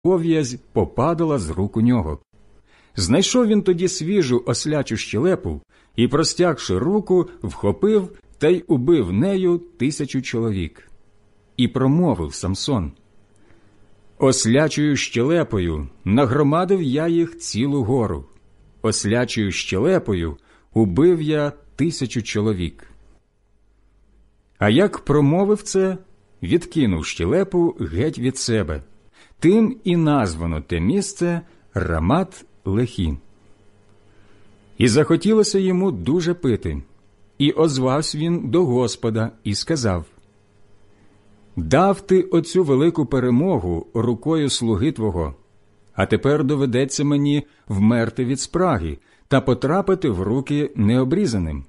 пов'язь попадала з рук у нього. Знайшов він тоді свіжу ослячу щелепу і, простягши руку, вхопив та й убив нею 1000 чоловік. І промовив Самсон: «Ослячою щелепою нагромадив я їх цілу гору, ослячою щелепою убив я 1000 чоловік». А як промовив це, відкинув щелепу геть від себе. Тим і названо те місце Рамат-Лехі. І захотілося йому дуже пити. І озвався він до Господа і сказав: «Дав ти оцю велику перемогу рукою слуги твого, а тепер доведеться мені вмерти від спраги та потрапити в руки необрізаним».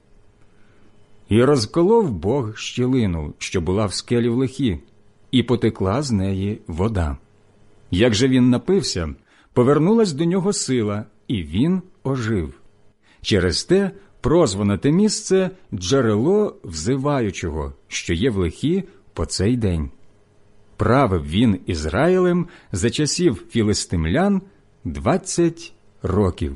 І розколов Бог щілину, що була в скелі в Лехі, і потекла з неї вода. Як же він напився, повернулась до нього сила, і він ожив. Через те прозвано те місце «Джерело взиваючого», що є в Лехі по цей день. Правив він Ізраїлем за часів філистимлян 20 років.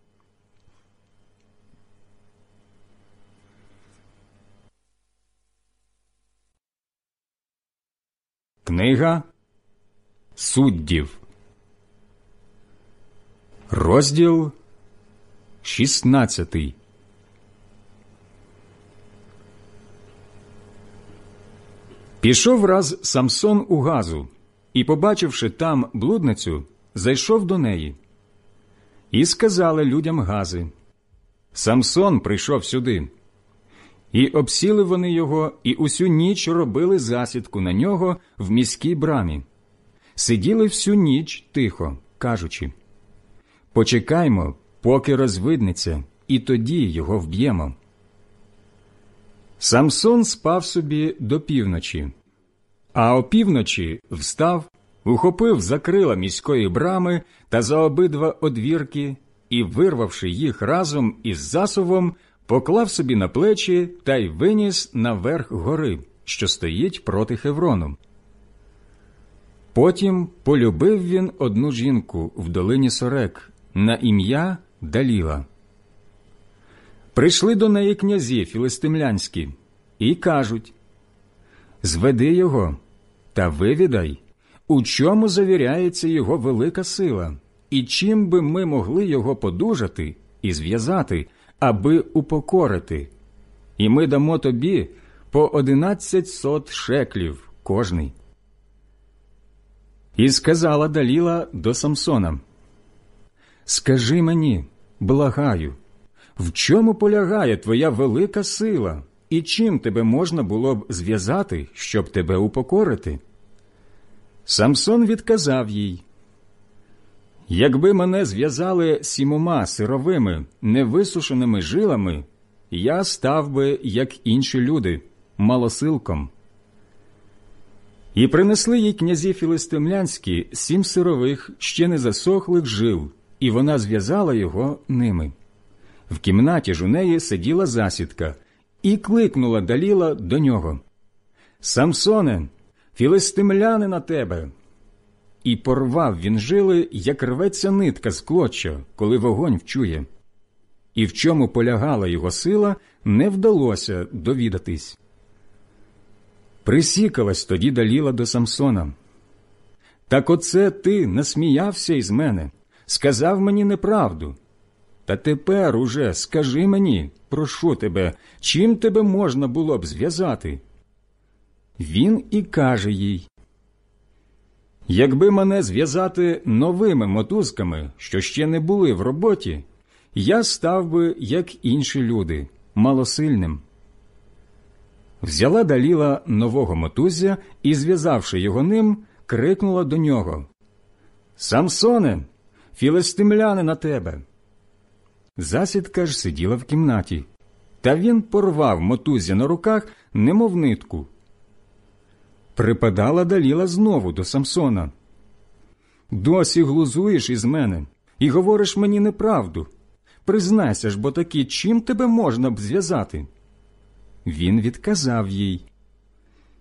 Книга Суддів, розділ 16. Пішов раз Самсон у Газу, і, побачивши там блудницю, зайшов до неї. І сказали людям Гази: «Самсон прийшов сюди». І обсіли вони його, і усю ніч робили засідку на нього в міській брамі. Сиділи всю ніч тихо, кажучи: «Почекаймо, поки розвиднеться, і тоді його вб'ємо». Самсон спав собі до півночі, а опівночі встав, ухопив за крила міської брами та за обидва одвірки і, вирвавши їх разом із засувом, поклав собі на плечі та й виніс наверх гори, що стоїть проти Хеврону. Потім полюбив він одну жінку в долині Сорек на ім'я Даліла. Прийшли до неї князі філистимлянські і кажуть: «Зведи його та вивідай, у чому завіряється його велика сила, і чим би ми могли його подужати і зв'язати, аби упокорити, і ми дамо тобі по 1100 шеклів кожний». І сказала Даліла до Самсона: «Скажи мені, благаю, в чому полягає твоя велика сила, і чим тебе можна було б зв'язати, щоб тебе упокорити?» Самсон відказав їй: «Якби мене зв'язали 7 сировими, невисушеними жилами, я став би, як інші люди, малосилком». І принесли їй князі філистимлянські 7 сирових, ще не засохлих жил, і вона зв'язала його ними. В кімнаті ж у неї сиділа засідка, і кликнула Даліла до нього: «Самсоне, філистимляни на тебе!» І порвав він жили, як рветься нитка з клоча, коли вогонь вчує. І в чому полягала його сила, не вдалося довідатись. Присікалась тоді Даліла до Самсона: «Так оце ти насміявся із мене, сказав мені неправду. Та тепер уже скажи мені, прошу тебе, чим тебе можна було б зв'язати?» Він і каже їй: «Якби мене зв'язати новими мотузками, що ще не були в роботі, я став би, як інші люди, малосильним». Взяла Даліла нового мотузя і, зв'язавши його ним, крикнула до нього: «Самсоне, філистимляни на тебе!» Засідка ж сиділа в кімнаті, та він порвав мотузя на руках, немов нитку. Припадала Даліла знову до Самсона: «Досі глузуєш із мене і говориш мені неправду. Признайся ж, бо таки, чим тебе можна б зв'язати?» Він відказав їй: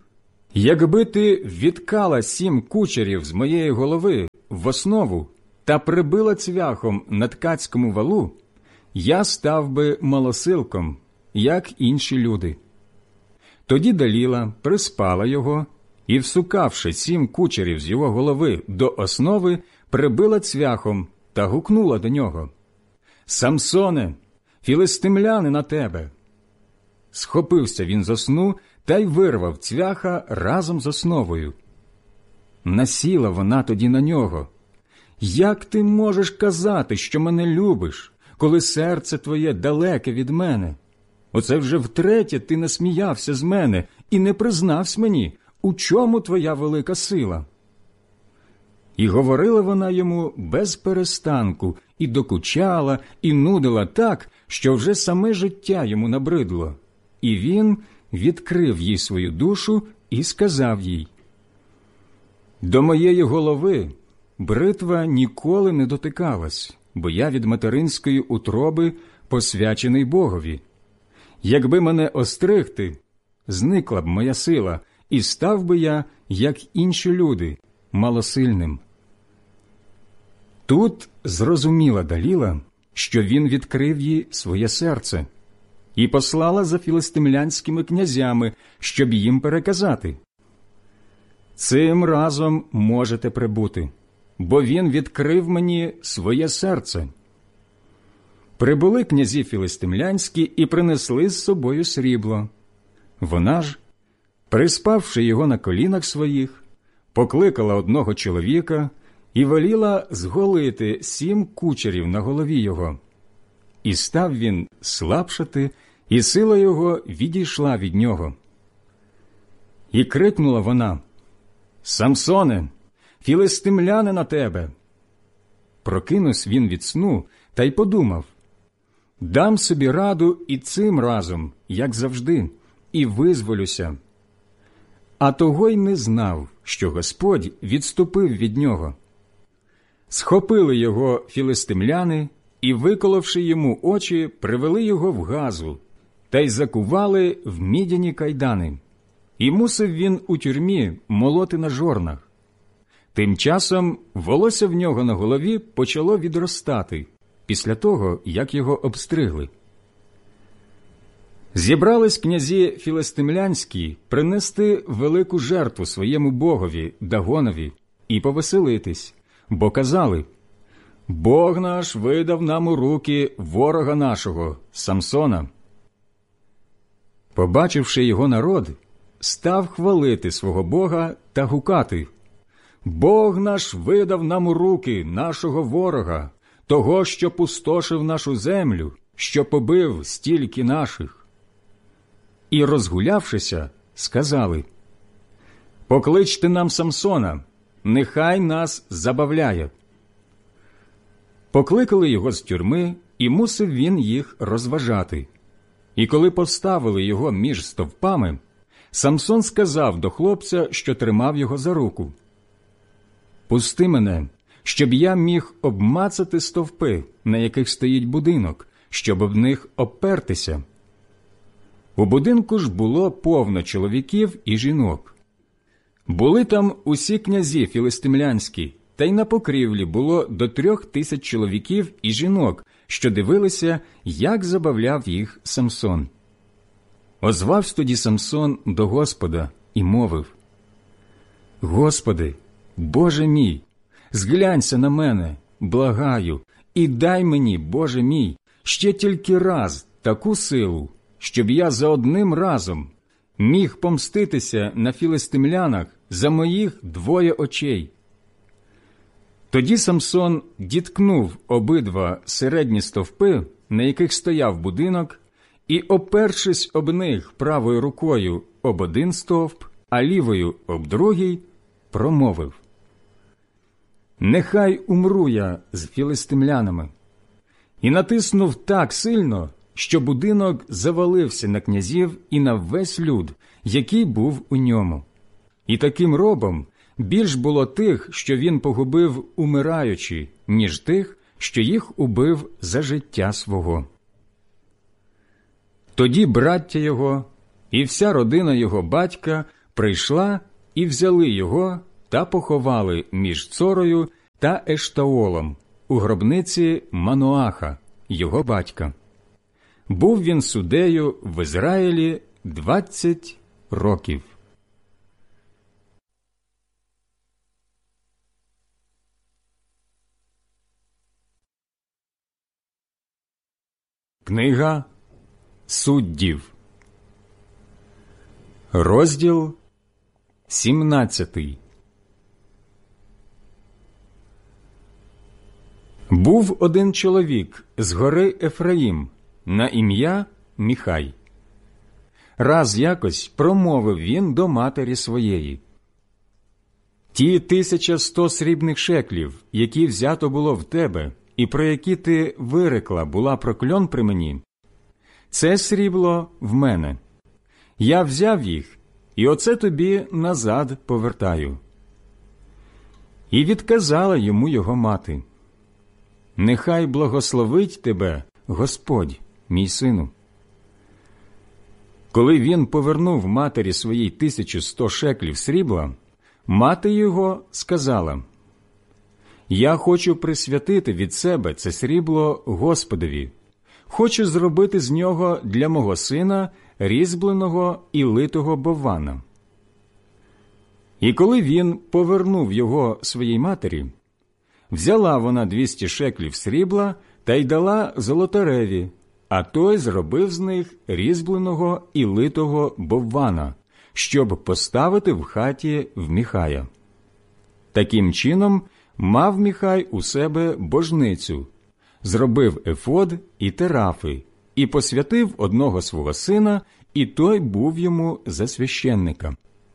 Якби ти відкала 7 кучерів з моєї голови в основу та прибила цвяхом на ткацькому валу, я став би малосилком, як інші люди. Тоді Даліла приспала його і, всукавши 7 кучерів з його голови до основи, прибила цвяхом та гукнула до нього: «Самсоне, філистимляни на тебе!» Схопився він зо сну та й вирвав цвяха разом з основою. Насіла вона тоді на нього: «Як ти можеш казати, що мене любиш, коли серце твоє далеке від мене? Оце вже втретє ти насміявся з мене і не признався мені, у чому твоя велика сила?» І говорила вона йому без перестанку, і докучала, і нудила так, що вже саме життя йому набридло. І він відкрив їй свою душу і сказав їй: «До моєї голови бритва ніколи не дотикалась, бо я від материнської утроби посвячений Богові. Якби мене остригти, зникла б моя сила, і став би я, як інші люди, малосильним». Тут зрозуміла Даліла, що він відкрив їй своє серце, і послала за філистимлянськими князями, щоб їм переказати: «Цим разом можете прибути, бо він відкрив мені своє серце». Прибули князі філистимлянські і принесли з собою срібло. Вона ж, приспавши його на колінах своїх, покликала одного чоловіка і веліла зголити 7 кучерів на голові його. І став він слабшати, і сила його відійшла від нього. І крикнула вона: «Самсоне, філистимляни на тебе!» Прокинувся він від сну та й подумав: «Дам собі раду і цим разом, як завжди, і визволюся». А того й не знав, що Господь відступив від нього. Схопили його філистимляни і, виколовши йому очі, привели його в Газу та й закували в мідяні кайдани. І мусив він у тюрмі молоти на жорнах. Тим часом волосся в нього на голові почало відростати після того, як його обстригли. Зібрались князі філистимлянські принести велику жертву своєму богові Дагонові і повеселитись, бо казали: «Бог наш видав нам у руки ворога нашого, Самсона». Побачивши його народ, став хвалити свого Бога та гукати: «Бог наш видав нам у руки нашого ворога, того, що пустошив нашу землю, що побив стільки наших». І, розгулявшися, сказали: «Покличте нам Самсона, нехай нас забавляє». Покликали його з тюрми, і мусив він їх розважати. І коли поставили його між стовпами, Самсон сказав до хлопця, що тримав його за руку: «Пусти мене, щоб я міг обмацати стовпи, на яких стоїть будинок, щоб об них обпертися». У будинку ж було повно чоловіків і жінок. Були там усі князі філистимлянські, та й на покрівлі було до 3000 чоловіків і жінок, що дивилися, як забавляв їх Самсон. Озвався тоді Самсон до Господа і мовив: «Господи, Боже мій, зглянься на мене, благаю, і дай мені, Боже мій, ще тільки раз таку силу, щоб я за одним разом міг помститися на філистимлянах за моїх 2 очей». Тоді Самсон діткнув обидва середні стовпи, на яких стояв будинок, і, опершись об них правою рукою об один стовп, а лівою об другий, промовив: «Нехай умру я з філистимлянами». І натиснув так сильно, що будинок завалився на князів і на весь люд, який був у ньому. І таким робом більш було тих, що він погубив умираючи, ніж тих, що їх убив за життя свого. Тоді браття його і вся родина його батька прийшла і взяли його та поховали між Цорою та Ештаолом у гробниці Мануаха, його батька. Був він суддею в Ізраїлі 20 років. Книга Суддів, розділ 17. Був один чоловік з гори Ефраїм на ім'я Міхай. Раз якось промовив він до матері своєї: «Ті 1100 срібних шеклів, які взято було в тебе, і про які ти вирекла була прокльон при мені, це срібло в мене. Я взяв їх, і оце тобі назад повертаю». І відказала йому його мати: «Нехай благословить тебе Господь, мій сину». Коли він повернув матері своїй 1100 шеклів срібла, мати його сказала: «Я хочу присвятити від себе це срібло Господові. Хочу зробити з нього для мого сина різьбленого і литого боввана». І коли він повернув його своїй матері, взяла вона 200 шеклів срібла та й дала золотареві, а той зробив з них різьбленого і литого боввана, щоб поставити в хаті в Міхая. Таким чином мав Міхай у себе божницю, зробив ефод і терафи, і посвятив одного свого сина, і той був йому за священника.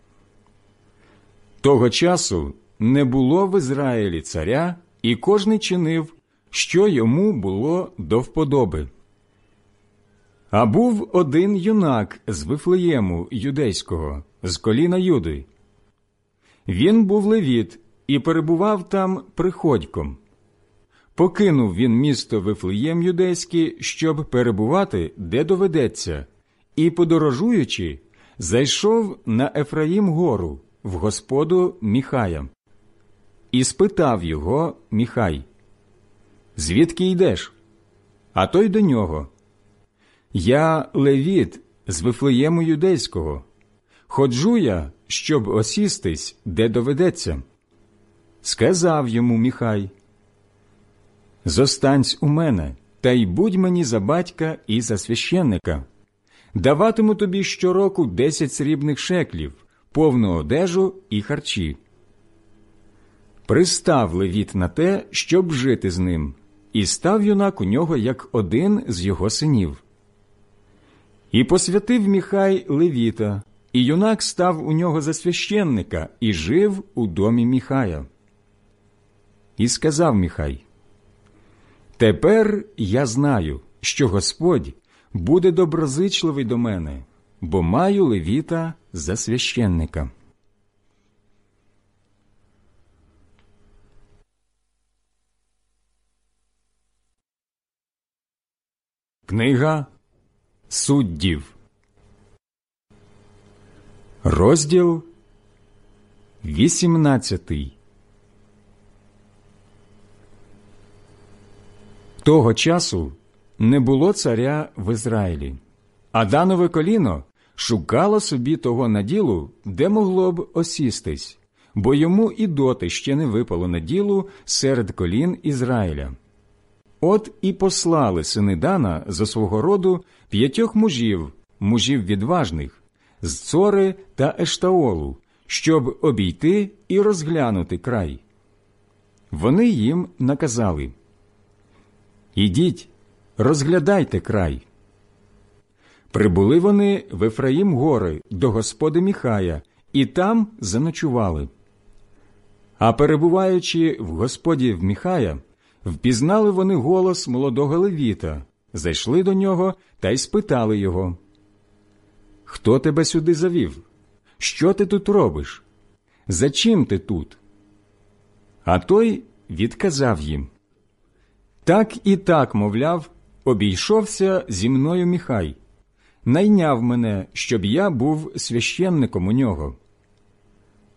Того часу не було в Ізраїлі царя, і кожний чинив, що йому було до вподоби. А був один юнак з Вифлеєму юдейського, з коліна Юди. Він був левіт і перебував там приходьком. Покинув він місто Вифлеєм юдейський, щоб перебувати, де доведеться, і, подорожуючи, зайшов на Ефраїм гору, в господу Міхая. І спитав його Міхай: «Звідки йдеш?» А той до нього: «Я левіт з Вифлеєму юдейського. Ходжу я, щоб осістись, де доведеться». Сказав йому Міхай: «Зостанься у мене, та й будь мені за батька і за священника. Даватиму тобі щороку 10 срібних шеклів, повну одежу і харчі». Пристав левіт на те, щоб жити з ним, і став юнак у нього як один з його синів. І посвятив Міхай левіта, і юнак став у нього за священника і жив у домі Міхая. І сказав Міхай: «Тепер я знаю, що Господь буде доброзичливий до мене, бо маю левіта за священника». Книга Суддів, розділ 18. Того часу не було царя в Ізраїлі, а Данове коліно шукало собі того наділу, де могло б осістись, бо йому і доти ще не випало наділу серед колін Ізраїля. От і послали сини Дана зо свого роду 5 мужів відважних, з Цори та Ештаолу, щоб обійти і розглянути край. Вони їм наказали: «Ідіть, розглядайте край». Прибули вони в Ефраїм гори до господи Міхая, і там заночували. А перебуваючи в господі в Міхая, впізнали вони голос молодого левіта, зайшли до нього та й спитали його: «Хто тебе сюди завів? Що ти тут робиш? За чим ти тут?» А той відказав їм: «Так і так, мовляв, обійшовся зі мною Міхай, найняв мене, щоб я був священником у нього,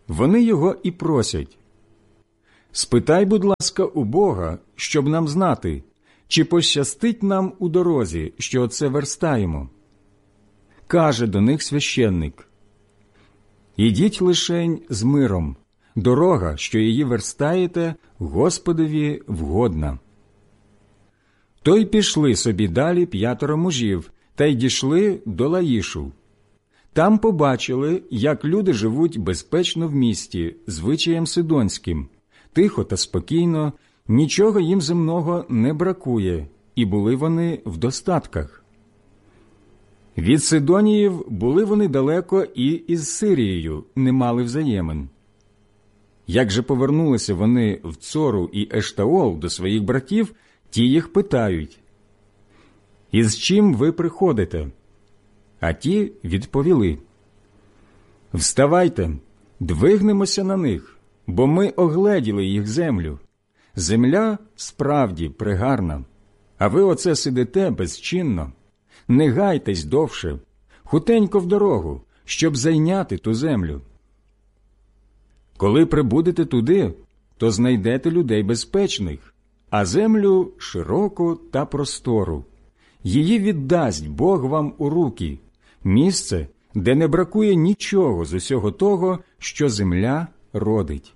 Вони його і просять: «Спитай, будь ласка, у Бога, щоб нам знати, чи пощастить нам у дорозі, що оце верстаємо». Каже до них священник: «Ідіть лишень з миром, дорога, що її верстаєте, Господові вгодна». То й пішли собі далі 5 мужів, та й дійшли до Лаїшу. Там побачили, як люди живуть безпечно в місті, звичаєм сидонським, тихо та спокійно, нічого їм земного не бракує, і були вони в достатках. Від Сидоніїв були вони далеко і із Сирією не мали взаємин. Як же повернулися вони в Цору і Ештаол до своїх братів, ті їх питають: «Із чим ви приходите?» А ті відповіли: «Вставайте, двигнемося на них, бо ми огледіли їх землю. Земля справді пригарна, а ви оце сидите безчинно. Не гайтесь довше, хутенько в дорогу, щоб зайняти ту землю. Коли прибудете туди, то знайдете людей безпечних, а землю широку та простору. Її віддасть Бог вам у руки, місце, де не бракує нічого з усього того, що земля родить».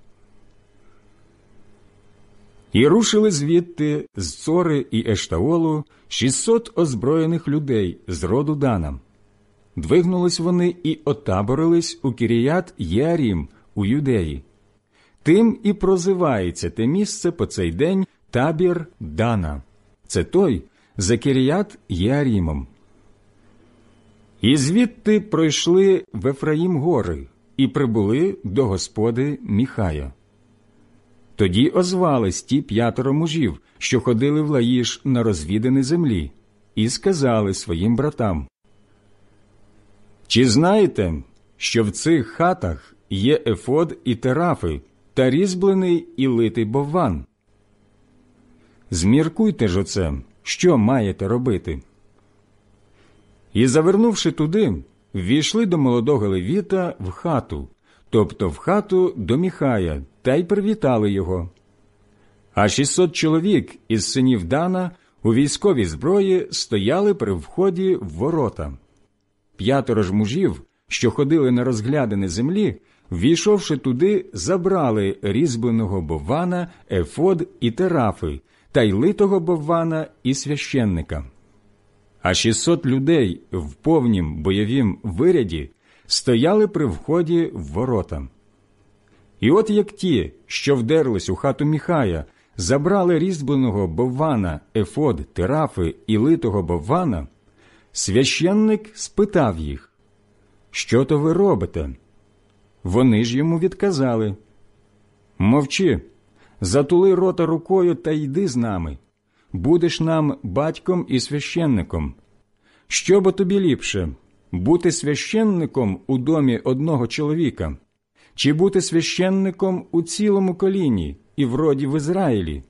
І рушили звідти з Цори і Ештаолу 600 озброєних людей з роду Дана. Двигнулись вони і отаборились у Кіріят Єарім у Юдеї. Тим і прозивається те місце по цей день табір Дана. Це той за Кіріят Єарімом. І звідти пройшли в Ефраїм гори і прибули до господи Міхая. Тоді озвались ті 5 мужів, що ходили в Лаїш на розвідані землі, і сказали своїм братам: «Чи знаєте, що в цих хатах є ефод і терафи, та різьблений і литий бовван? Зміркуйте ж оце, що маєте робити». І, завернувши туди, ввійшли до молодого левіта в хату, тобто в хату до Міхая, та й привітали його. А 600 чоловік із синів Дана у військовій зброї стояли при вході в ворота. 5 ж мужів, що ходили на розглядані землі, ввійшовши туди, забрали різьбленого боввана, ефод і терафи, та й литого боввана і священника. А 600 людей в повнім бойовім виряді стояли при вході в ворота. І от як ті, що вдерлись у хату Міхая, забрали різьбленого боввана, ефод, терафи і литого боввана, священник спитав їх: «Що то ви робите?» Вони ж йому відказали: «Мовчи, затули рота рукою та йди з нами. Будеш нам батьком і священником. Що бо тобі ліпше, бути священником у домі одного чоловіка, чи бути священником у цілому коліні і в роді в Ізраїлі?»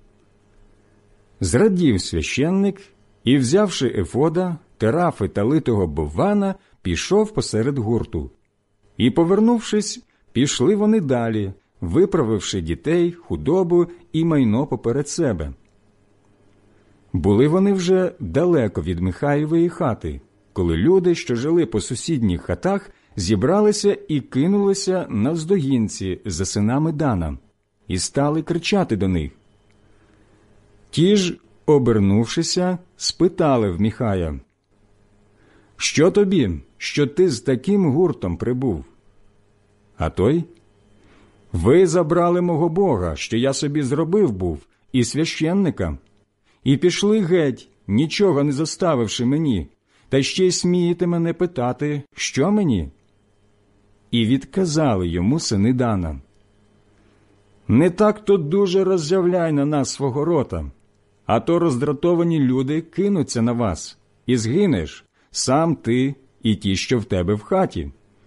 Зрадів священник і, взявши ефода, терафи та литого боввана, пішов посеред гурту. І, повернувшись, пішли вони далі, виправивши дітей, худобу і майно поперед себе. Були вони вже далеко від Михаєвої хати, коли люди, що жили по сусідніх хатах, зібралися і кинулися навздогінці за синами Дана, і стали кричати до них. Ті ж, обернувшися, спитали в Міхая: «Що тобі, що ти з таким гуртом прибув?» А той: «Ви забрали мого Бога, що я собі зробив був, і священника, і пішли геть, нічого не зоставивши мені, та ще й смієте мене питати, що мені?» І відказали йому сини Дана: «Не так-то дуже роззявляй на нас свого рота, а то роздратовані люди кинуться на вас, і згинеш сам ти і ті, що в тебе в хаті».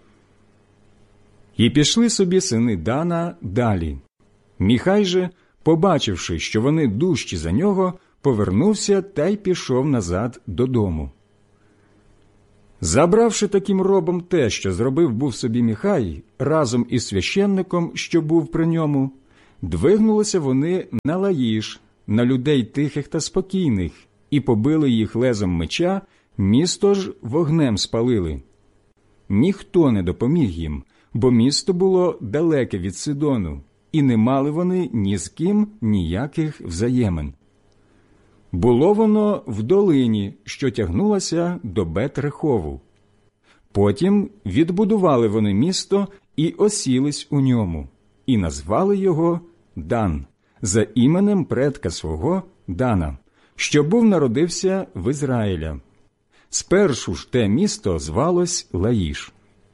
І пішли собі сини Дана далі. Міхай же, побачивши, що вони дужчі за нього, повернувся та й пішов назад додому. Забравши таким робом те, що зробив був собі Міхай, разом із священником, що був при ньому, двигнулися вони на Лаїш, на людей тихих та спокійних, і побили їх лезом меча, місто ж вогнем спалили. Ніхто не допоміг їм, бо місто було далеке від Сидону, і не мали вони ні з ким ніяких взаємин. Було воно в долині, що тягнулася до Бет-Рехову. Потім відбудували вони місто і осілись у ньому, і назвали його Дан, за іменем предка свого Дана, що був народився в Ізраїля. Спершу ж те місто звалось Лаїш.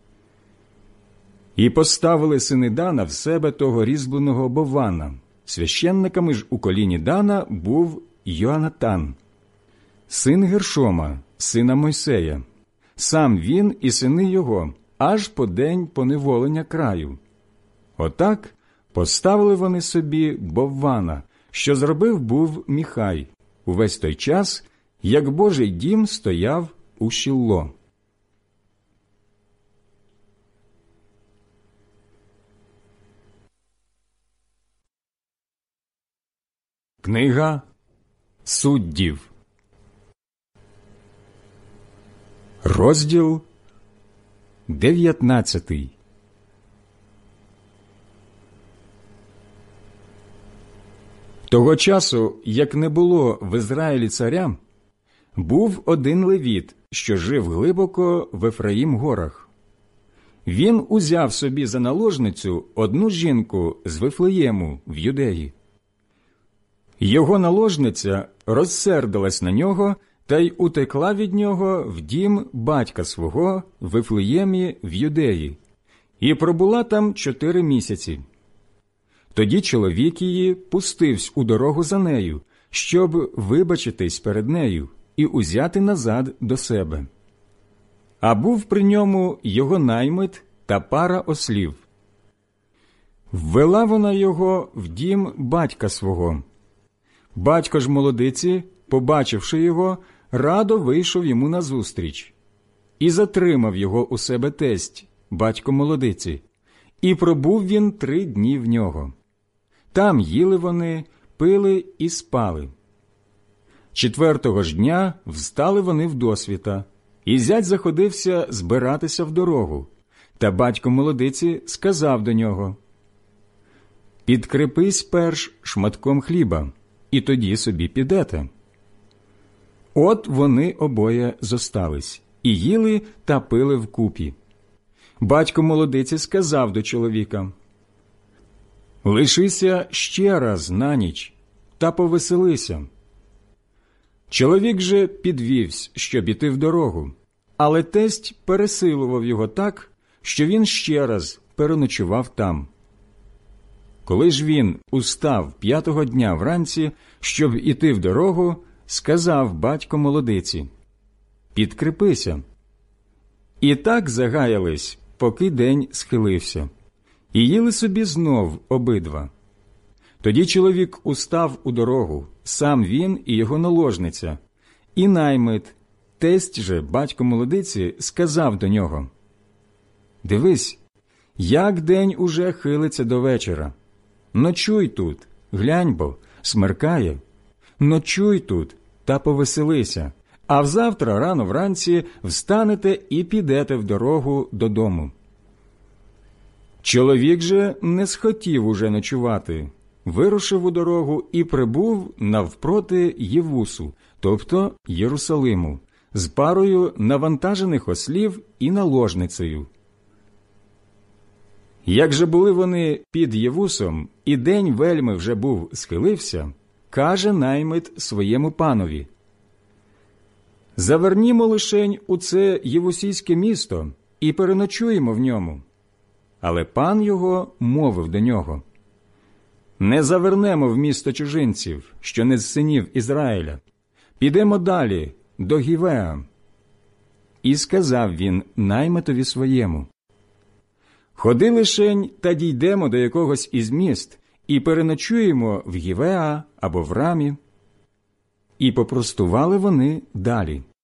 І поставили сини Дана в себе того різьбленого Бована. Священниками ж у коліні Дана був Йоанатан, син Гершома, сина Мойсея, сам він і сини його, аж по день поневолення краю. Отак поставили вони собі Боввана, що зробив був Міхай, увесь той час, як Божий дім стояв у Шілло. Книга Суддів, розділ 19. Того часу, як не було в Ізраїлі царя, був один левіт, що жив глибоко в Ефраїм-горах. Він узяв собі за наложницю одну жінку з Вифлеєму в Юдеї. Його наложниця розсердилась на нього та й утекла від нього в дім батька свого в Вифлеємі в Юдеї, і пробула там 4 місяці. Тоді чоловік її пустився у дорогу за нею, щоб вибачитись перед нею і узяти назад до себе. А був при ньому його наймит та пара ослів. Ввела вона його в дім батька свого. Батько ж молодиці, побачивши його, радо вийшов йому назустріч. І затримав його у себе тесть, батько молодиці, і пробув він 3 дні в нього. Там їли вони, пили і спали. 4-го ж дня встали вони вдосвіта, і зять заходився збиратися в дорогу. Та батько молодиці сказав до нього: «Підкрепись перш шматком хліба, і тоді собі підете». От вони обоє зостались, і їли та пили вкупі. Батько молодиці сказав до чоловіка: «Лишися ще раз на ніч та повеселися». Чоловік же підвівсь, щоб іти в дорогу, але тесть пересилував його так, що він ще раз переночував там. Коли ж він устав 5-го дня вранці, щоб іти в дорогу, сказав батько молодиці: «Підкрепися». І так загаялись, поки день схилився, і їли собі знов обидва. Тоді чоловік устав у дорогу, сам він і його наложниця, і наймит, тесть же батько молодиці, сказав до нього: «Дивись, як день уже хилиться до вечора. Ночуй тут, глянь бо, смеркає. Ночуй тут та повеселися, а взавтра рано вранці встанете і підете в дорогу додому». Чоловік же не схотів уже ночувати, вирушив у дорогу і прибув навпроти Євусу, тобто Єрусалиму, з парою навантажених ослів і наложницею. Як же були вони під Євусом, і день вельми вже був схилився, каже наймит своєму панові: «Завернімо лишень у це євусійське місто і переночуємо в ньому». Але пан його мовив до нього: «Не завернемо в місто чужинців, що не з синів Ізраїля. Підемо далі, до Гівеа». І сказав він наймитові своєму: «Ходи лишень та дійдемо до якогось із міст і переночуємо в Гівеа або в Рамі». І попростували вони далі.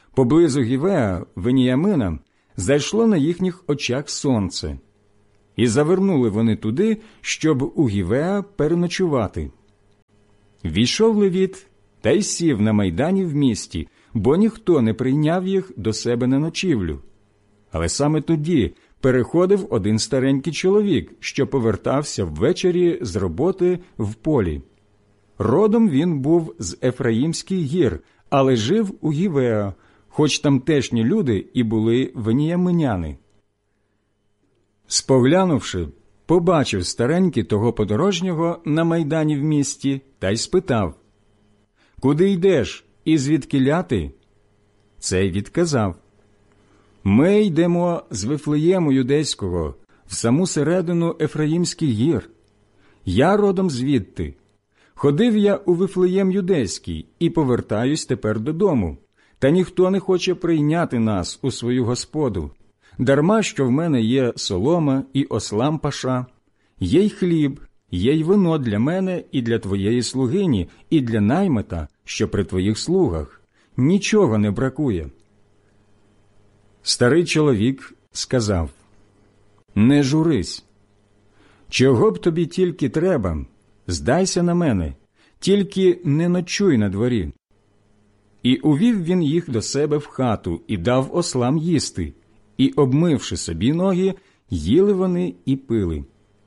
поблизу Гівеа Веніямина зайшло на їхніх очах сонце. І завернули вони туди, щоб у Гівеа переночувати. Війшов Левіт та й сів на майдані в місті, бо ніхто не прийняв їх до себе на ночівлю. Але саме тоді переходив один старенький чоловік, що повертався ввечері з роботи в полі. Родом він був з Ефраїмських гір, але жив у Гівеа, хоч тамтешні люди і були веніяминяни. Споглянувши, побачив старенький того подорожнього на майдані в місті та й спитав: «Куди йдеш і звідкіля ти?» Цей відказав: «Ми йдемо з Вифлеєму юдейського в саму середину Ефраїмських гір. Я родом звідти. Ходив я у Вифлеєм юдейський і повертаюсь тепер додому, та ніхто не хоче прийняти нас у свою господу. Дарма, що в мене є солома і ослам паша, є й хліб, є й вино для мене і для твоєї слугині, і для наймита, що при твоїх слугах. Нічого не бракує». Старий чоловік сказав: «Не журись. Чого б тобі тільки треба, здайся на мене, тільки не ночуй на дворі». І увів він їх до себе в хату і дав ослам їсти, і, обмивши собі ноги, їли вони і пили.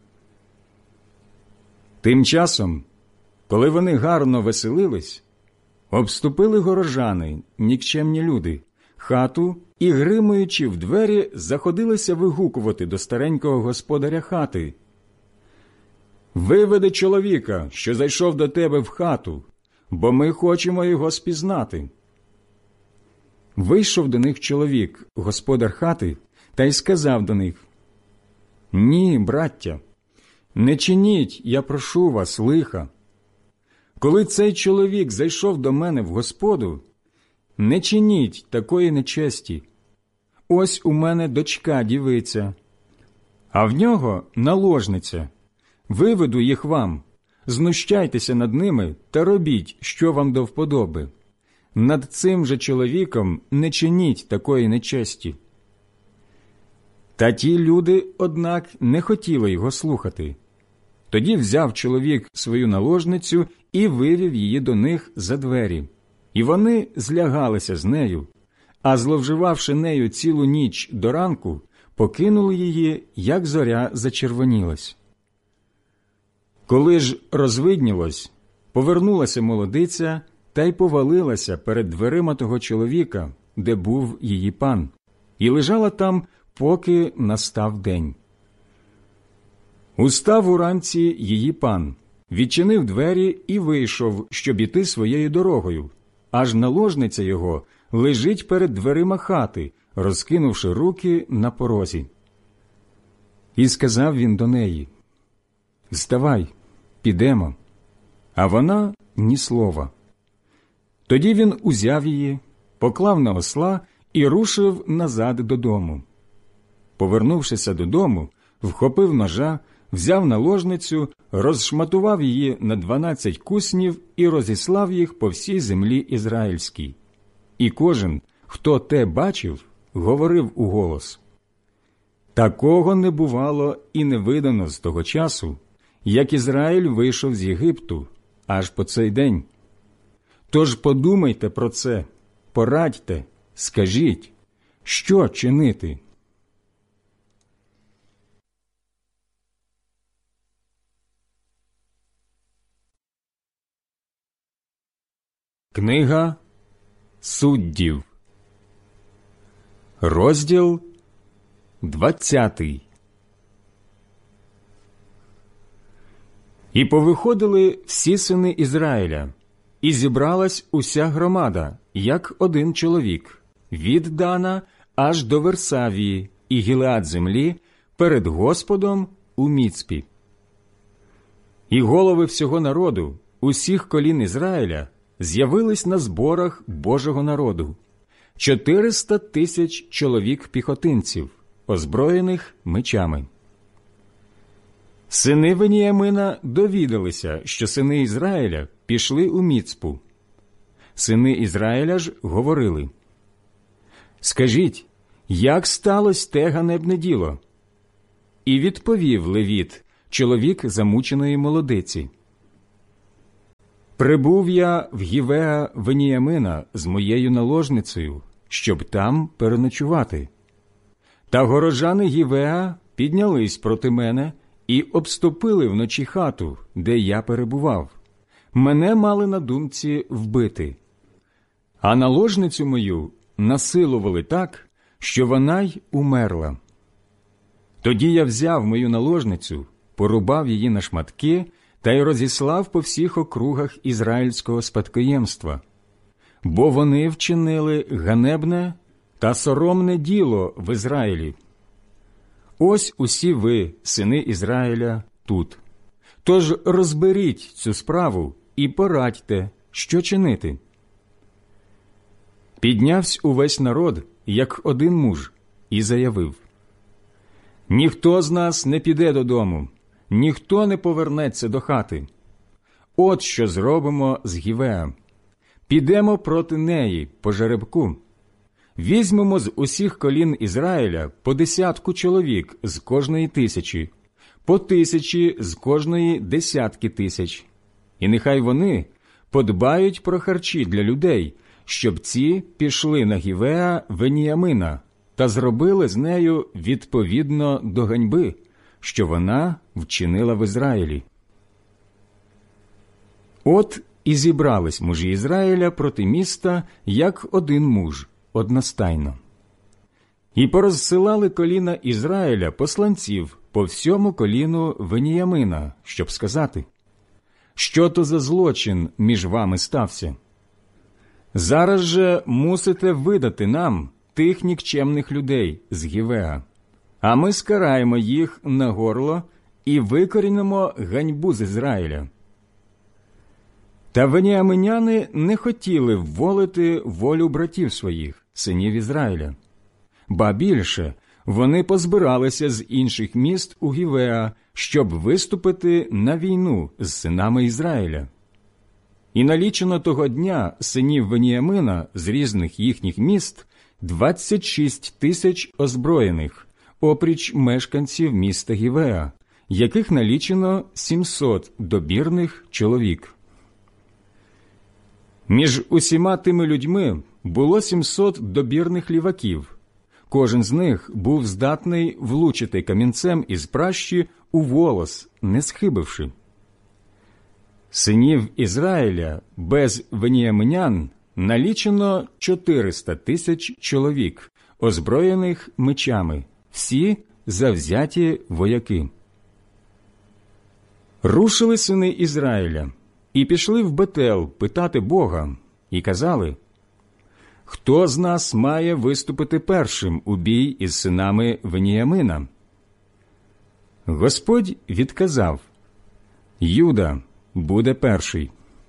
Тим часом, коли вони гарно веселились, обступили горожани, нікчемні люди, хату і, гримуючи в двері, заходилися вигукувати до старенького господаря хати: «Виведи чоловіка, що зайшов до тебе в хату, бо ми хочемо його спізнати». Вийшов до них чоловік, господар хати, та й сказав до них: «Ні, браття, не чиніть, я прошу вас, лиха. Коли цей чоловік зайшов до мене в господу, не чиніть такої нечесті. Ось у мене дочка дівиця, а в нього наложниця. Виведу їх вам, знущайтеся над ними та робіть, що вам до вподоби. Над цим же чоловіком не чиніть такої нечесті». Та ті люди, однак, не хотіли його слухати. Тоді взяв чоловік свою наложницю і вивів її до них за двері. І вони злягалися з нею, а зловживавши нею цілу ніч до ранку, покинули її, як зоря зачервонілась. Коли ж розвиднілось, повернулася молодиця та й повалилася перед дверима того чоловіка, де був її пан, і лежала там, поки настав день. Устав уранці її пан, відчинив двері і вийшов, щоб іти своєю дорогою, аж наложниця його лежить перед дверима хати, розкинувши руки на порозі. І сказав він до неї: «Вставай, підемо». А вона ні слова. Тоді він узяв її, поклав на осла і рушив назад додому. Повернувшися додому, вхопив ножа, взяв наложницю, розшматував її на 12 куснів і розіслав їх по всій землі ізраїльській. І кожен, хто те бачив, говорив уголос: «Такого не бувало і не видано з того часу, як Ізраїль вийшов з Єгипту, аж по цей день. Тож подумайте про це, порадьте, скажіть, що чинити». Книга Суддів, розділ 20. І повиходили всі сини Ізраїля, і зібралась уся громада, як один чоловік, від Дана аж до Версавії і Гілеад землі, перед Господом у Міцпі. І голови всього народу, усіх колін Ізраїля, з'явились на зборах Божого народу, 400 тисяч чоловік-піхотинців, озброєних мечами. Сини Веніямина довідалися, що сини Ізраїля пішли у Міцпу. Сини Ізраїля ж говорили: Скажіть, як сталося те ганебне діло? І відповів Левіт, чоловік замученої молодиці. Прибув я в Гівеа Веніямина з моєю наложницею, щоб там переночувати. Та горожани Гівеа піднялись проти мене і обступили вночі хату, де я перебував. Мене мали на думці вбити. А наложницю мою насилували так, що вона й умерла. Тоді я взяв мою наложницю, порубав її на шматки та й розіслав по всіх округах ізраїльського спадкоємства, бо вони вчинили ганебне та соромне діло в Ізраїлі. Ось усі ви, сини Ізраїля, тут. Тож розберіть цю справу і порадьте, що чинити. Піднявсь увесь народ, як один муж, і заявив: ніхто з нас не піде додому, ніхто не повернеться до хати. От що зробимо з Гівеа. Підемо проти неї по жеребку. Візьмемо з усіх колін Ізраїля по 10 чоловік з кожної 1000, по 1000 з кожної 10 тисяч. І нехай вони подбають про харчі для людей, щоб ці пішли на Гівеа Веніямина та зробили з нею відповідно до ганьби, що вона вчинила в Ізраїлі. От і зібрались мужі Ізраїля проти міста, як один муж, одностайно. І порозсилали коліна Ізраїля посланців по всьому коліну Веніямина, щоб сказати: що то за злочин між вами стався? Зараз же мусите видати нам тих нікчемних людей з Гівеа, а ми скараємо їх на горло і викорінимо ганьбу з Ізраїля. Та веніаминяни не хотіли вволити волю братів своїх, синів Ізраїля. Ба більше, вони позбиралися з інших міст у Гівеа, щоб виступити на війну з синами Ізраїля. І налічено того дня синів Веніямина з різних їхніх міст 26 тисяч озброєних, опріч мешканців міста Гівеа, яких налічено 700 добірних чоловік. Між усіма тими людьми було 700 добірних ліваків. Кожен з них був здатний влучити камінцем із пращі у волос, не схибивши. Синів Ізраїля без веніаминян налічено 400 тисяч чоловік, озброєних мечами, всі завзяті вояки. Рушили сини Ізраїля і пішли в Бетел питати Бога, і казали: хто з нас має виступити першим у бій із синами Веніямина? Господь відказав: Юда буде перший.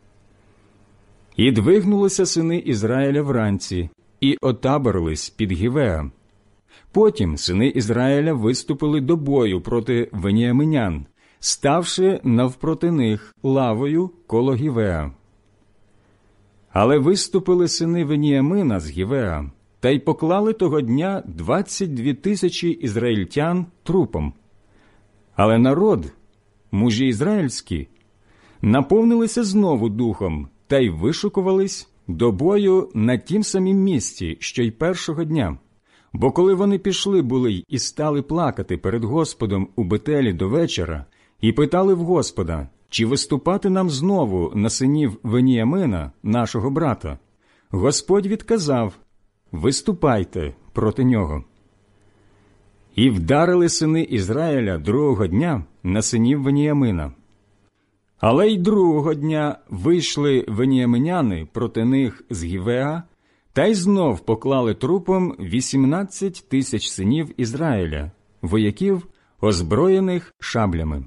І двигнулися сини Ізраїля вранці, і отаборились під Гівеа. Потім сини Ізраїля виступили до бою проти веніаминян, ставши навпроти них лавою коло Гівеа. Але виступили сини Веніямина з Гівеа, та й поклали того дня 22 тисячі ізраїльтян трупом. Але народ, мужі ізраїльські, наповнилися знову духом та й вишукувались до бою на тім самім місці, що й першого дня. Бо коли вони пішли були і стали плакати перед Господом у Бетелі до вечора, і питали в Господа, чи виступати нам знову на синів Веніямина, нашого брата, Господь відказав: виступайте проти нього. І вдарили сини Ізраїля другого дня на синів Веніямина. Але й другого дня вийшли веніаминяни проти них з Гівеа, та й знов поклали трупом 18 тисяч синів Ізраїля, вояків, озброєних шаблями.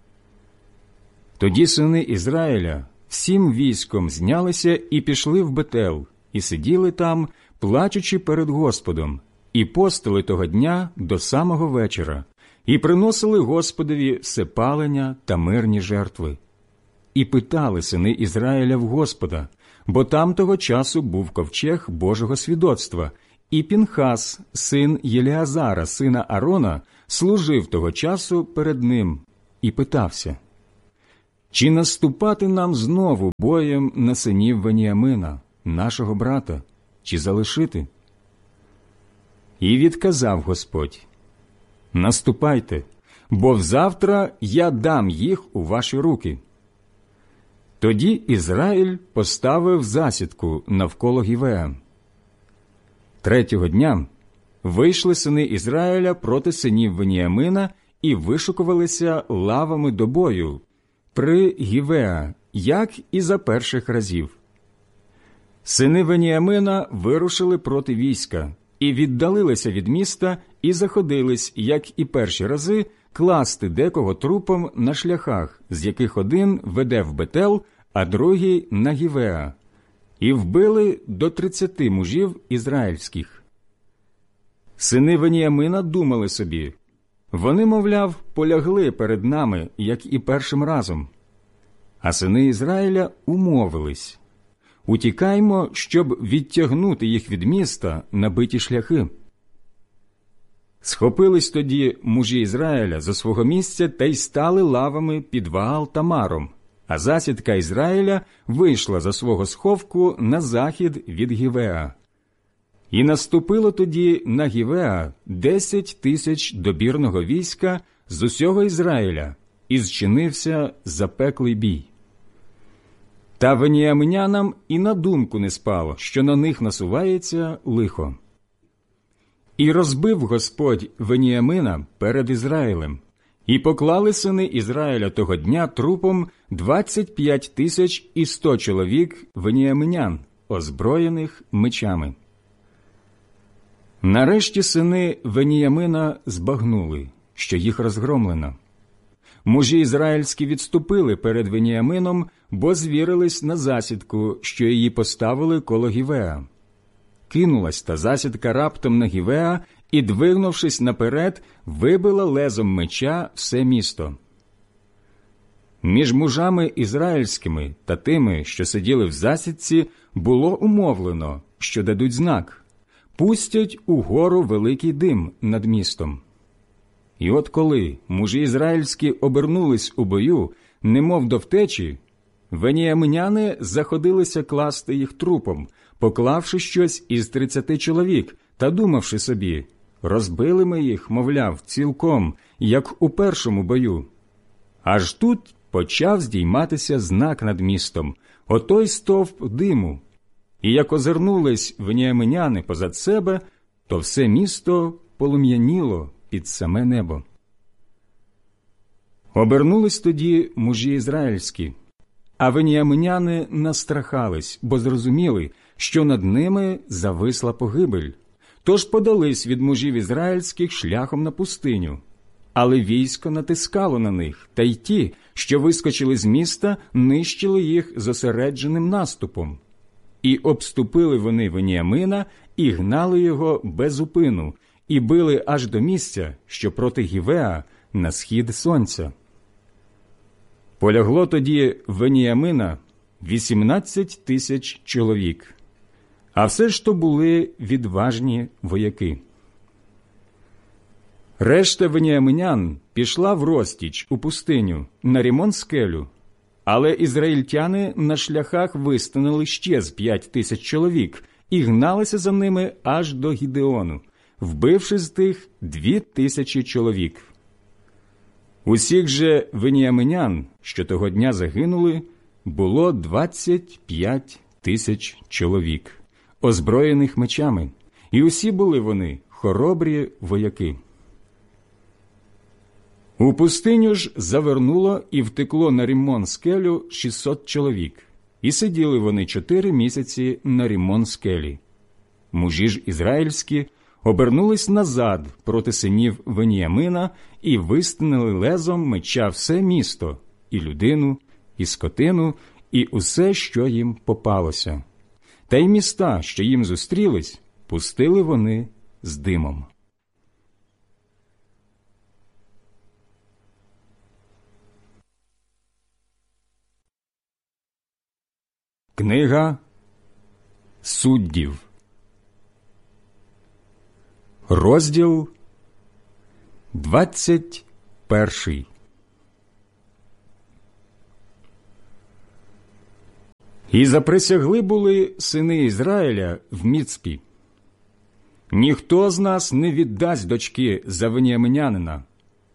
Тоді сини Ізраїля всім військом знялися і пішли в Бетел, і сиділи там, плачучи перед Господом, і постили того дня до самого вечора, і приносили Господові всепалення та мирні жертви. І питали сини Ізраїля в Господа, бо там того часу був ковчег Божого свідоцтва, і Пінхас, син Єлеазара, сина Аарона, служив того часу перед ним і питався: «Чи наступати нам знову боєм на синів Веніамина, нашого брата, чи залишити?» І відказав Господь: «Наступайте, бо взавтра я дам їх у ваші руки». Тоді Ізраїль поставив засідку навколо Гівеа. Третього дня вийшли сини Ізраїля проти синів Веніамина і вишукувалися лавами до бою при Гівеа, як і за перших разів. Сини Веніамина вирушили проти війська і віддалилися від міста і заходились, як і перші рази, класти декого трупом на шляхах, з яких один веде в Бетел, а другий – на Гівеа, і вбили до 30 мужів ізраїльських. Сини Веніамина думали собі: вони, мовляв, полягли перед нами, як і першим разом. А сини Ізраїля умовились: утікаймо, щоб відтягнути їх від міста на биті шляхи. Схопились тоді мужі Ізраїля зо свого місця та й стали лавами під Ваал-Тамаром, а засідка Ізраїля вийшла за свого сховку на захід від Гівеа. І наступило тоді на Гівеа 10 000 добірного війська з усього Ізраїля, і зчинився запеклий бій. Та веніаминянам і на думку не спало, що на них насувається лихо. І розбив Господь Веніамина перед Ізраїлем, і поклали сини Ізраїля того дня трупом 25 100 чоловік веніаминян, озброєних мечами. Нарешті сини Веніямина збагнули, що їх розгромлено. Мужі ізраїльські відступили перед Веніамином, бо звірились на засідку, що її поставили коло Гівеа. Кинулась та засідка раптом на Гівеа і, двигнувшись наперед, вибила лезом меча все місто. Між мужами ізраїльськими та тими, що сиділи в засідці, було умовлено, що дадуть знак: пустять угору великий дим над містом. І от коли мужі ізраїльські обернулись у бою, немов до втечі, веніаминяни заходилися класти їх трупом, поклавши щось із 30 чоловік та думавши собі: розбили ми їх, мовляв, цілком, як у першому бою. Аж тут почав здійматися знак над містом, отой стовп диму. І як озирнулись веніаминяни позад себе, то все місто полум'яніло під саме небо. Обернулись тоді мужі ізраїльські, а веніаминяни настрахались, бо зрозуміли, що над ними зависла погибель. Тож подались від мужів ізраїльських шляхом на пустиню. Але військо натискало на них, та й ті, що вискочили з міста, нищили їх зосередженим наступом. І обступили вони Веніамина і гнали його без упину, і били аж до місця, що проти Гівеа на схід сонця. Полягло тоді Веніамина 18 000 чоловік, а все ж то були відважні вояки. Решта веніаминян пішла в розтіч у пустиню на Рімон-скелю, але ізраїльтяни на шляхах вистинили ще з 5 000 чоловік і гналися за ними аж до Гідеону, вбивши з тих 2000 чоловік. Усіх же веніаминян, що того дня загинули, було 25 000 чоловік, озброєних мечами, і усі були вони хоробрі вояки. У пустиню ж завернуло і втекло на Рімон-скелю 600 чоловік, і сиділи вони 4 місяці на Рімон-скелі. Мужі ж ізраїльські обернулись назад проти синів Веніамина і вистинили лезом меча все місто, і людину, і скотину, і усе, що їм попалося. Та й міста, що їм зустрілись, пустили вони з димом. Книга Суддів. Розділ 21. І заприсягли були сини Ізраїля в Міцпі: ніхто з нас не віддасть дочки за веніаминянина.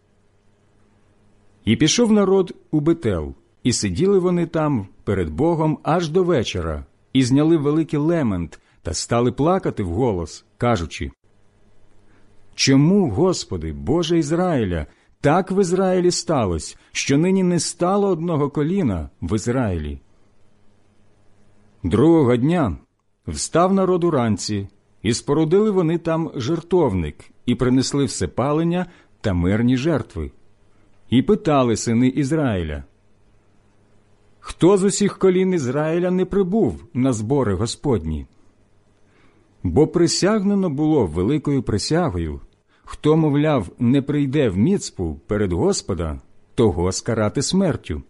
І пішов народ у Бетел, і сиділи вони там перед Богом аж до вечора, і зняли великий лемент, та стали плакати вголос, кажучи: «Чому, Господи, Боже Ізраїля, так в Ізраїлі сталося, що нині не стало одного коліна в Ізраїлі?» Другого дня встав народ уранці, і спорудили вони там жертовник, і принесли всепалення та мирні жертви. І питали сини Ізраїля: «Хто з усіх колін Ізраїля не прибув на збори Господні?» Бо присягнено було великою присягою: хто, мовляв, не прийде в Міцпу перед Господа, того скарати смертю.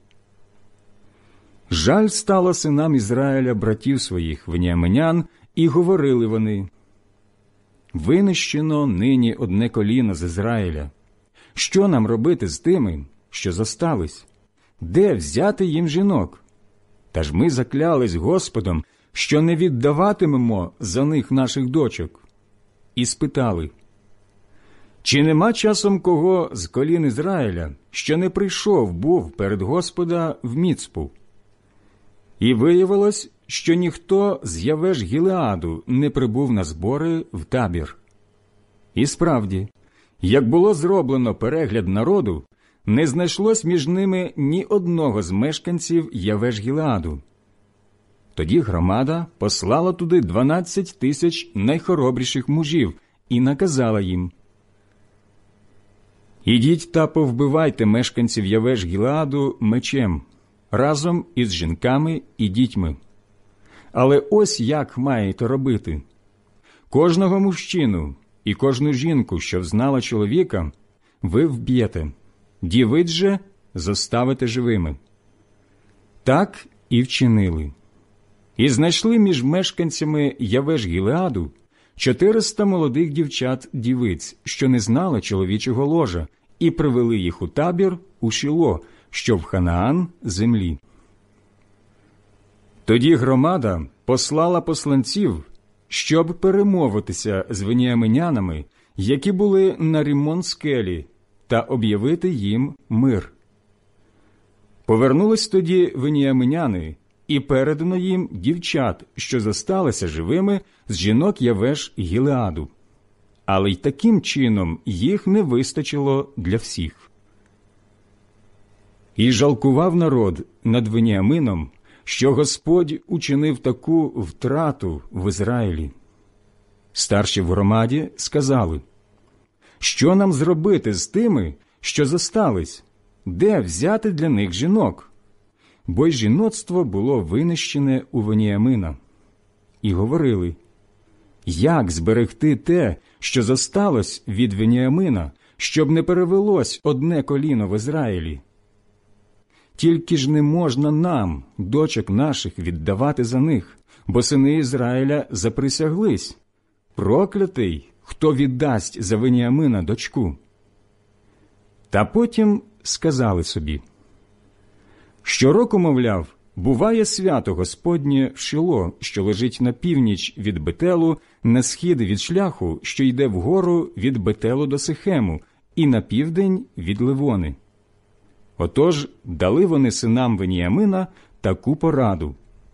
Жаль стало синам Ізраїля братів своїх веніаминян, і говорили вони: «Винищено нині одне коліно з Ізраїля. Що нам робити з тими, що зостались? Де взяти їм жінок? Та ж ми заклялись Господом, що не віддаватимемо за них наших дочок». І спитали: «Чи нема часом кого з колін Ізраїля, що не прийшов був перед Господа в Міцпу?» І виявилось, що ніхто з Явеш-Гілеаду не прибув на збори в табір. І справді, як було зроблено перегляд народу, не знайшлось між ними ні одного з мешканців Явеш-Гілеаду. Тоді громада послала туди 12 тисяч найхоробріших мужів і наказала їм: «Ідіть та повбивайте мешканців Явеш-Гілеаду мечем, разом із жінками і дітьми. Але ось як маєте робити: кожного мужчину і кожну жінку, що взнала чоловіка, ви вб'єте, дівиць же зоставите живими». Так і вчинили. І знайшли між мешканцями Явеш-Гілеаду 400 молодих дівчат-дівиць, що не знали чоловічого ложа, і привели їх у табір у Шіло, що в Ханаан землі. Тоді громада послала посланців, щоб перемовитися з веніаминянами, які були на Ріммон-скелі, та об'явити їм мир. Повернулись тоді веніаминяни, і передано їм дівчат, що зосталися живими з жінок Явеш-Гілеаду. Але й таким чином їх не вистачило для всіх. І жалкував народ над Веніамином, що Господь учинив таку втрату в Ізраїлі. Старші в громаді сказали: «Що нам зробити з тими, що зостались? Де взяти для них жінок?» Бо й жіноцтво було винищене у Веніамина. І говорили: «Як зберегти те, що зосталось від Веніамина, щоб не перевелось одне коліно в Ізраїлі? Тільки ж не можна нам, дочок наших, віддавати за них, бо сини Ізраїля заприсяглись: проклятий, хто віддасть за Веніамина дочку». Та потім сказали собі: «Щороку, мовляв, буває свято Господнє в Шило, що лежить на північ від Бетелу, на схід від шляху, що йде вгору від Бетелу до Сихему, і на південь від Ливони». Отож дали вони синам Веніамина таку пораду: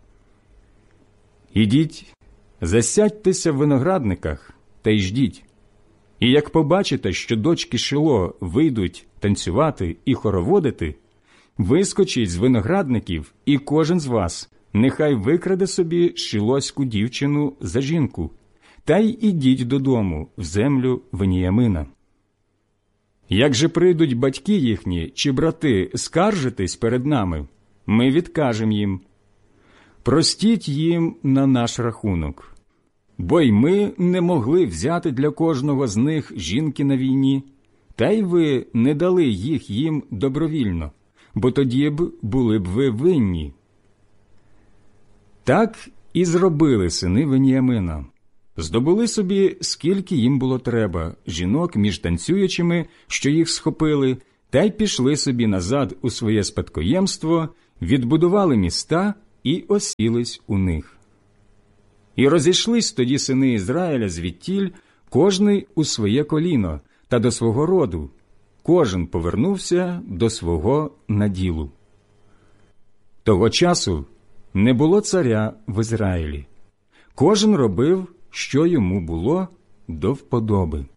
«Ідіть, засядьтеся в виноградниках та й ждіть. І як побачите, що дочки Шило вийдуть танцювати і хороводити, вискочіть з виноградників, і кожен з вас нехай викраде собі шилоську дівчину за жінку, та й ідіть додому в землю Веніамина. Як же прийдуть батьки їхні чи брати скаржитись перед нами, ми відкажемо їм: простіть їм на наш рахунок. Бо й ми не могли взяти для кожного з них жінки на війні, та й ви не дали їх їм добровільно, бо тоді б були б ви винні». Так і зробили сини Веніамина. здобули собі, скільки їм було треба, жінок між танцюючими, що їх схопили, та й пішли собі назад у своє спадкоємство, відбудували міста і осілись у них. І розійшлись тоді сини Ізраїля звідтіль, кожний у своє коліно та до свого роду, кожен повернувся до свого наділу. Того часу не було царя в Ізраїлі. Кожен робив, що йому було до вподоби.